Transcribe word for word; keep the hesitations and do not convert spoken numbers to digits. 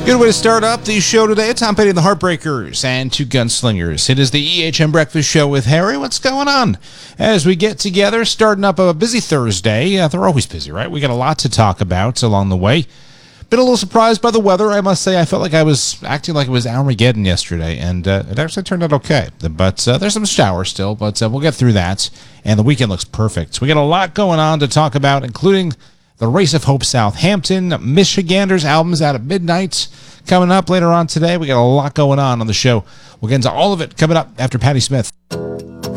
Good way to start up the show today. Tom Petty and the Heartbreakers and Two Gunslingers. It is the E H M Breakfast Show with Harry. What's going on? As we get together, starting up a busy Thursday. Uh, they're always busy, right? We got a lot to talk about along the way. Been a little surprised by the weather, I must say. I felt like I was acting like it was Armageddon yesterday, and uh, it actually turned out okay. But uh, there's some showers still, but uh, we'll get through that. And the weekend looks perfect. So we got a lot going on to talk about, including the Race of Hope Southampton, Michiganders albums out at midnight coming up later on today. We got a lot going on on the show. We'll get into all of it coming up after Patti Smith.